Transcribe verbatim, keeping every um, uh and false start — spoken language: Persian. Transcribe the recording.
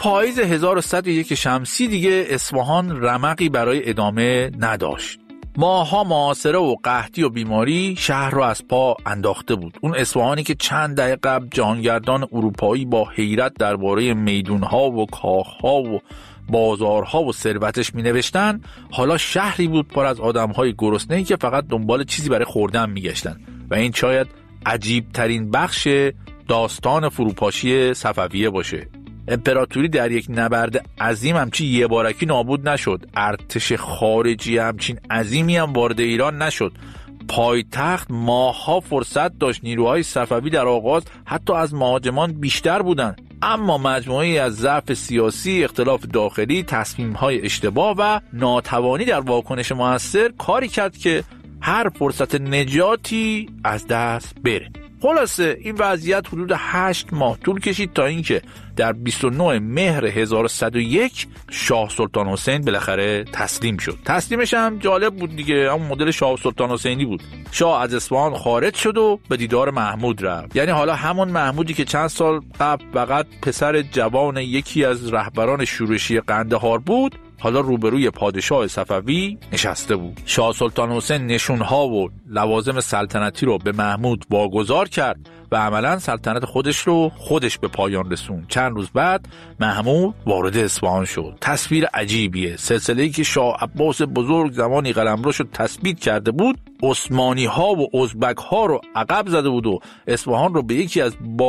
پاییز هزار و صد و یک شمسی دیگه اصفهان رمقی برای ادامه نداشت. ماها معاصره و قحطی و بیماری شهر رو از پا انداخته بود. اون اصفهانی که چند دهه قبل جهانگردان اروپایی با حیرت درباره میدونها و کاخها و بازارها و ثروتش می‌نوشتن، حالا شهری بود پر از آدم‌های گرسنه‌ای که فقط دنبال چیزی برای خوردن می‌گشتن و این شاید عجیب ترین بخش داستان فروپاشی صفویه باشه. امپراتوری در یک نبرد عظیم همچین یه بارکی نابود نشد. ارتش خارجی همچین عظیمی هم وارد ایران نشد. پایتخت ماها فرصت داشت. نیروهای صفوی در آغاز حتی از مهاجمان بیشتر بودند، اما مجموعه‌ای از ضعف سیاسی، اختلاف داخلی، تصمیم‌های اشتباه و ناتوانی در واکنش مؤثر کاری کرد که هر فرصت نجاتی از دست بره. خلاصه این وضعیت حدود هشت ماه طول کشید تا اینکه در بیست و نه مهر هزار و صد و یک شاه سلطان حسین بالاخره تسلیم شد. تسلیمش هم جالب بود دیگه، همون مدل شاه سلطان حسینی بود. شاه از اصفهان خارج شد و به دیدار محمود رفت. یعنی حالا همون محمودی که چند سال قبل فقط پسر جوان یکی از رهبران شورشی قندهار بود، حالا روبروی پادشاه صفوی نشسته بود. شاه سلطان حسین نشونها و لوازم سلطنتی رو به محمود واگذار کرد و عملاً سلطنت خودش رو خودش به پایان رسوند. چند روز بعد محمود وارد اصفهان شد. تصویر عجیبیه. سلسله‌ای که شاه عباس بزرگ زمانی قلمروش رو تثبیت کرده بود، عثمانی ها و ازبک ها رو عقب زده بود و اصفهان رو به یکی از